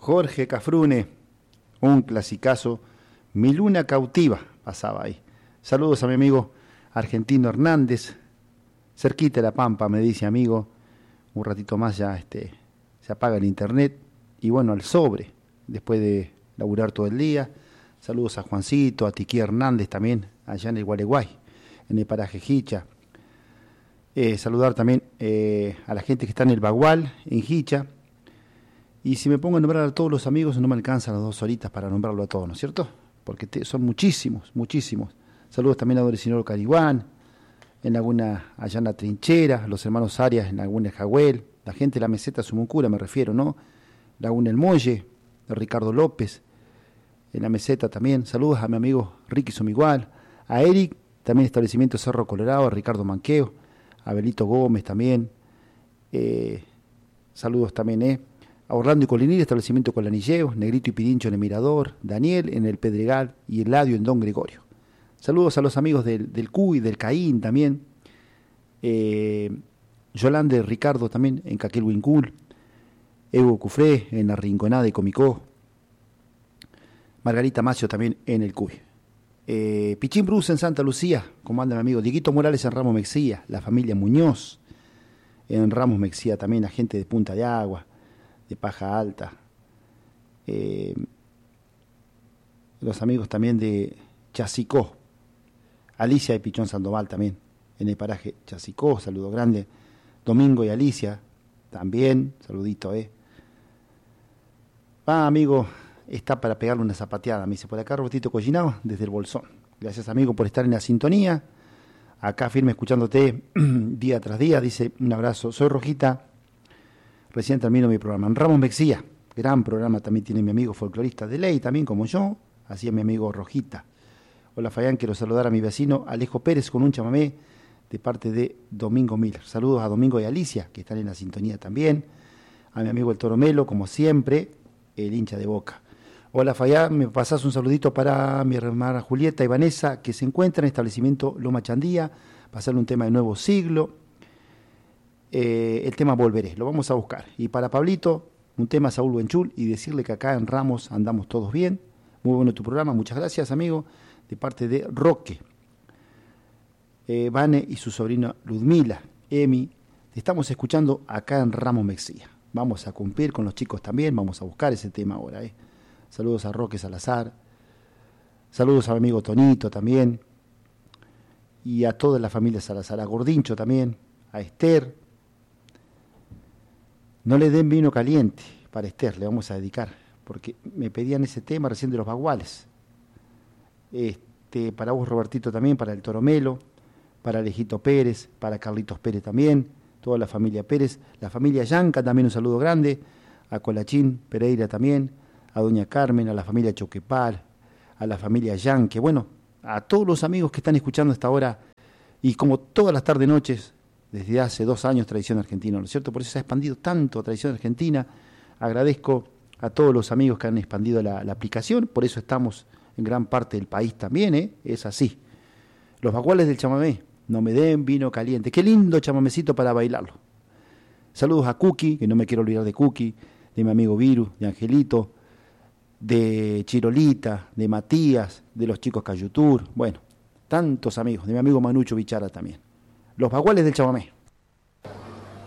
Jorge Cafrune, un clasicazo, Mi Luna Cautiva, pasaba ahí. Saludos a mi amigo Argentino Hernández, cerquita de La Pampa, me dice amigo, un ratito más ya se apaga el internet, y bueno, al sobre, después de laburar todo el día. Saludos a Juancito, a Tiquí Hernández también, allá en el Gualeguay, en el paraje Hicha. Saludar también a la gente que está en el Bagual, en Hicha. Y si me pongo a nombrar a todos los amigos, no me alcanzan las 2 horitas para nombrarlo a todos, ¿no es cierto? Porque son muchísimos, muchísimos. Saludos también a Don Isidoro Cariguán, en Laguna, allá en la Trinchera, los hermanos Arias en Laguna El Jagüel, la gente de la meseta Sumuncura, me refiero, ¿no? Laguna El Molle, de Ricardo López, en la meseta también. Saludos a mi amigo Ricky Sumigual, a Eric, también establecimiento Cerro Colorado, a Ricardo Manqueo, a Belito Gómez también. Saludos también, a Orlando y Colinil, establecimiento Colanilleos, Negrito y Pirincho en el Mirador, Daniel en el Pedregal y Eladio en Don Gregorio. Saludos a los amigos del Cuy, del Caín también. Yolanda y Ricardo también en Caquelhuincul. Evo Cufré en la Rinconada de Comicó. Margarita Macio también en el Cuy. Pichín Bruce en Santa Lucía, como anda mi amigo. Dieguito Morales en Ramos Mexía, la familia Muñoz en Ramos Mexía también, la gente de Punta de Agua, de Paja Alta. Los amigos también de Chasicó. Alicia y Pichón Sandoval también, en el paraje Chasicó, saludo grande. Domingo y Alicia, también, saludito, amigo, está para pegarle una zapateada, me dice por acá Robertito Collinao, desde el Bolsón. Gracias, amigo, por estar en la sintonía, acá firme escuchándote día tras día, dice, un abrazo, soy Rojita, recién termino mi programa. En Ramos Mexía, gran programa también tiene mi amigo folclorista de ley, también como yo, así es mi amigo Rojita. Hola Fayán, quiero saludar a mi vecino Alejo Pérez con un chamamé de parte de Domingo Miller. Saludos a Domingo y Alicia, que están en la sintonía también. A mi amigo el Toro Melo, como siempre, el hincha de Boca. Hola Fayán, me pasás un saludito para mi hermana Julieta y Vanessa, que se encuentran en el establecimiento Loma Chandía, pasarle un tema de Nuevo Siglo. El tema Volveré, lo vamos a buscar. Y para Pablito, un tema Saúl Buenchul, y decirle que acá en Ramos andamos todos bien. Muy bueno tu programa, muchas gracias, amigo. De parte de Roque, Vane y su sobrina Ludmila, Emi, te estamos escuchando acá en Ramos Mexía. Vamos a cumplir con los chicos también, vamos a buscar ese tema ahora. Saludos a Roque Salazar, saludos a mi amigo Tonito también, y a toda la familia Salazar, a Gordincho también, a Esther. No le den vino caliente para Esther, le vamos a dedicar, porque me pedían ese tema recién de los baguales. Para vos Robertito también, para el Toro Melo, para Alejito Pérez, para Carlitos Pérez también, toda la familia Pérez, la familia Yanca también un saludo grande, a Colachín Pereira también, a doña Carmen, a la familia Choquepal, a la familia Yanque, bueno, a todos los amigos que están escuchando esta hora, y como todas las tardes noches, desde hace 2 años Tradición Argentina, ¿no es cierto? Por eso se ha expandido tanto Tradición Argentina. Agradezco a todos los amigos que han expandido la aplicación, por eso estamos en gran parte del país también, es así. Los baguales del chamamé, no me den vino caliente. Qué lindo chamamecito para bailarlo. Saludos a Cookie, que no me quiero olvidar de Cookie, de mi amigo Viru, de Angelito, de Chirolita, de Matías, de los chicos Cayutur, bueno, tantos amigos, de mi amigo Manucho Bichara también. Los baguales del chamamé.